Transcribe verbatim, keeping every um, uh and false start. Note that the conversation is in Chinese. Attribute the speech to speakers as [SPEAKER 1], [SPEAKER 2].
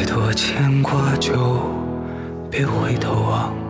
[SPEAKER 1] 多牵挂就别回头望。